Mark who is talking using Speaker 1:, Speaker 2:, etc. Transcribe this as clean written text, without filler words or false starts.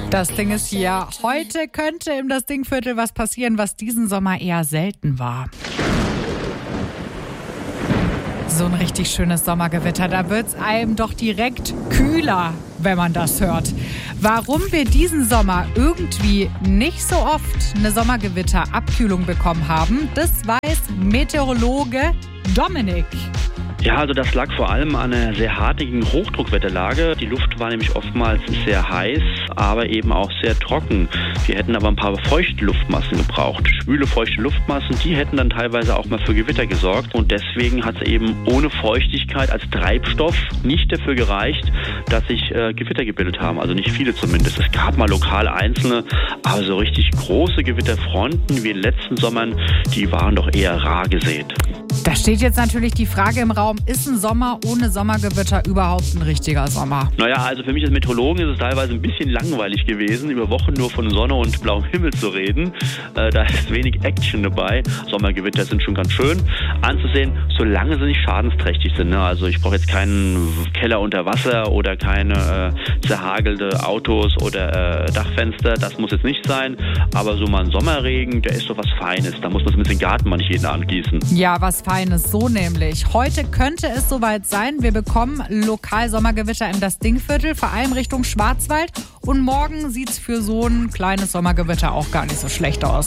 Speaker 1: Das Ding ist hier. Heute könnte im Das Dingviertel was passieren, was diesen Sommer eher selten war. So ein richtig schönes Sommergewitter, da wird's einem doch direkt kühler, wenn man das hört. Warum wir diesen Sommer irgendwie nicht so oft eine Sommergewitterabkühlung bekommen haben, das weiß Meteorologe Dominik.
Speaker 2: Ja, also das lag vor allem an einer sehr hartnäckigen Hochdruckwetterlage. Die Luft war nämlich oftmals sehr heiß, aber eben auch sehr trocken. Wir hätten aber ein paar feuchte Luftmassen gebraucht. Schwüle, feuchte Luftmassen, die hätten dann teilweise auch mal für Gewitter gesorgt. Und deswegen hat es eben ohne Feuchtigkeit als Treibstoff nicht dafür gereicht, dass sich Gewitter gebildet haben. Also nicht viele zumindest. Es gab mal lokal einzelne, aber so richtig große Gewitterfronten wie in den letzten Sommern, die waren doch eher rar gesät.
Speaker 1: Da steht jetzt natürlich die Frage im Raum, ist ein Sommer ohne Sommergewitter überhaupt ein richtiger Sommer?
Speaker 2: Naja, also für mich als Meteorologen ist es teilweise ein bisschen langweilig gewesen, über Wochen nur von Sonne und blauem Himmel zu reden. Da ist wenig Action dabei. Sommergewitter sind schon ganz schön anzusehen, solange sie nicht schadensträchtig sind. Ne? Also ich brauche jetzt keinen Keller unter Wasser oder keine zerhagelte Autos oder Dachfenster. Das muss jetzt nicht sein. Aber so mal ein Sommerregen, der ist doch was Feines. Da muss man zumindest den Garten mal nicht jeden Abend gießen.
Speaker 1: Ja, was Feines, so nämlich. Heute könnte es soweit sein. Wir bekommen lokal Sommergewitter im Das Dingviertel, vor allem Richtung Schwarzwald. Und morgen sieht es für so ein kleines Sommergewitter auch gar nicht so schlecht aus.